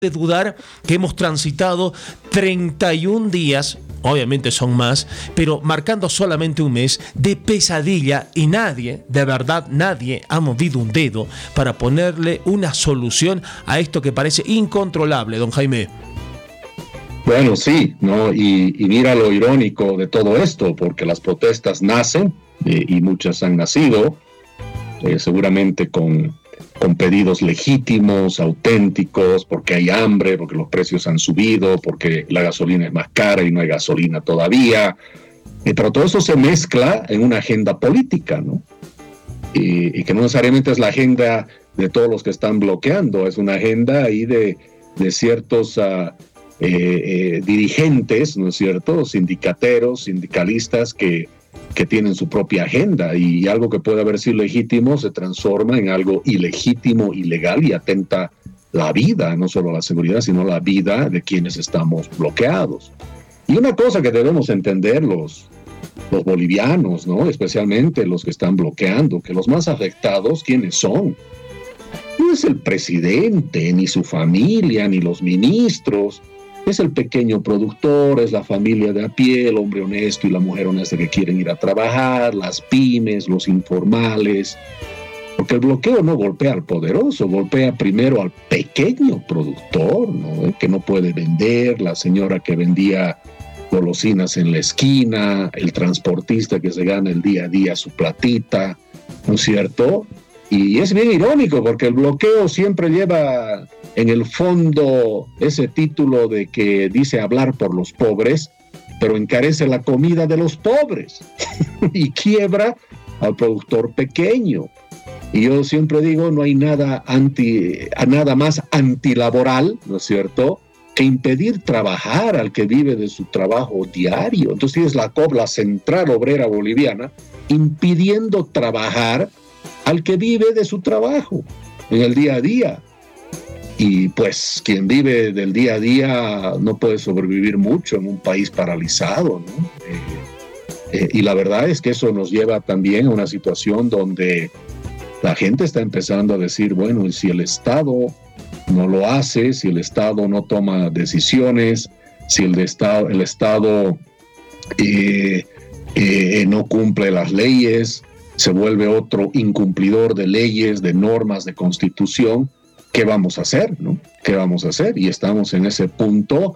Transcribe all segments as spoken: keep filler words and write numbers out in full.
de dudar que hemos transitado treinta y un días, obviamente son más, pero marcando solamente un mes de pesadilla, y nadie, de verdad nadie, ha movido un dedo para ponerle una solución a esto que parece incontrolable, don Jaime. Bueno, sí, ¿no? Y, y mira lo irónico de todo esto, porque las protestas nacen, eh, y muchas han nacido, eh, seguramente con... con pedidos legítimos, auténticos, porque hay hambre, porque los precios han subido, porque la gasolina es más cara y no hay gasolina todavía. Eh, pero todo eso se mezcla en una agenda política, ¿no? Y, y que no necesariamente es la agenda de todos los que están bloqueando, es una agenda ahí de, de ciertos uh, eh, eh, dirigentes, ¿no es cierto?, sindicateros, sindicalistas que que tienen su propia agenda, y algo que puede haber sido legítimo se transforma en algo ilegítimo, ilegal, y atenta la vida, no solo la seguridad, sino la vida de quienes estamos bloqueados. Y una cosa que debemos entender los, los bolivianos, ¿no?, especialmente los que están bloqueando, que los más afectados, ¿quiénes son? No es el presidente, ni su familia, ni los ministros. Es el pequeño productor, es la familia de a pie, el hombre honesto y la mujer honesta que quieren ir a trabajar, las pymes, los informales. Porque el bloqueo no golpea al poderoso, golpea primero al pequeño productor, ¿no?, el que no puede vender, la señora que vendía golosinas en la esquina, el transportista que se gana el día a día su platita, ¿no es cierto? Y es bien irónico porque el bloqueo siempre lleva en el fondo ese título de que dice hablar por los pobres, pero encarece la comida de los pobres y quiebra al productor pequeño. Y yo siempre digo, no hay nada anti, nada más antilaboral, ¿no es cierto?, que impedir trabajar al que vive de su trabajo diario. Entonces tienes la C O B, la Central Obrera Boliviana, impidiendo trabajar al que vive de su trabajo en el día a día. Y pues quien vive del día a día no puede sobrevivir mucho en un país paralizado, ¿no? Eh, eh, y la verdad es que eso nos lleva también a una situación donde la gente está empezando a decir, bueno, y si el Estado no lo hace, si el Estado no toma decisiones, si el, de Estado, el Estado eh, eh, no cumple las leyes, se vuelve otro incumplidor de leyes, de normas, de constitución, ¿qué vamos a hacer, no? ¿Qué vamos a hacer? Y estamos en ese punto,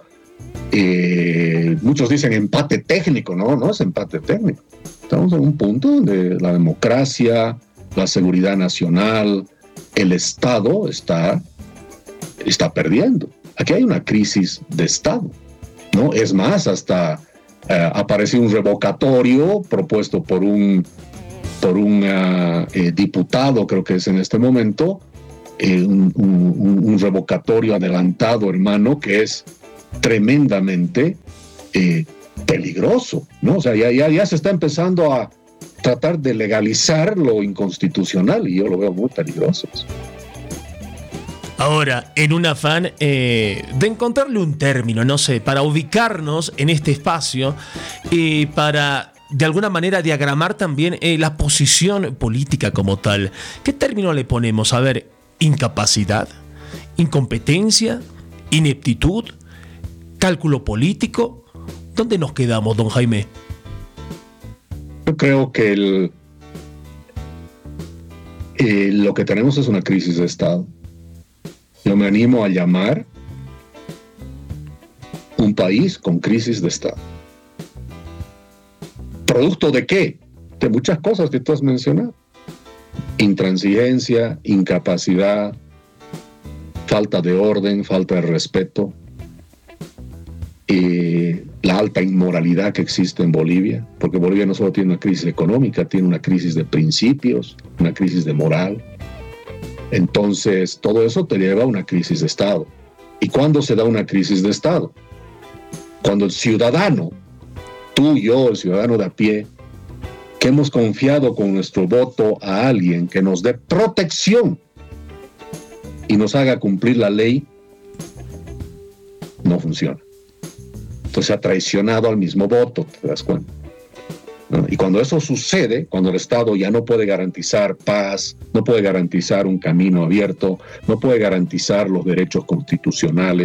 eh, muchos dicen empate técnico, no, no es empate técnico. Estamos en un punto donde la democracia, la seguridad nacional, el Estado está, está perdiendo. Aquí hay una crisis de Estado, ¿no? Es más, hasta eh, apareció un revocatorio propuesto por un, por un uh, eh, diputado, creo que es en este momento, Eh, un, un, un revocatorio adelantado, hermano, que es tremendamente eh, peligroso, ¿no? O sea, ya, ya, ya se está empezando a tratar de legalizar lo inconstitucional, y yo lo veo muy peligroso. Ahora, en un afán eh, de encontrarle un término, no sé, para ubicarnos en este espacio y eh, para de alguna manera diagramar también eh, la posición política como tal, ¿qué término le ponemos? A ver, incapacidad, incompetencia, ineptitud, cálculo político. ¿Dónde nos quedamos, don Jaime? Yo creo que el, eh, lo que tenemos es una crisis de Estado. Yo me animo a llamar un país con crisis de Estado. ¿Producto de qué? De muchas cosas que tú has mencionado. Intransigencia, incapacidad, falta de orden, falta de respeto, eh, la alta inmoralidad que existe en Bolivia, porque Bolivia no solo tiene una crisis económica, tiene una crisis de principios, una crisis de moral. Entonces, todo eso te lleva a una crisis de Estado. ¿Y cuándo se da una crisis de Estado? Cuando el ciudadano, tú, yo, el ciudadano de a pie, que hemos confiado con nuestro voto a alguien que nos dé protección y nos haga cumplir la ley, no funciona. Entonces ha traicionado al mismo voto, ¿te das cuenta? ¿no? Y cuando eso sucede, cuando el Estado ya no puede garantizar paz, no puede garantizar un camino abierto, no puede garantizar los derechos constitucionales,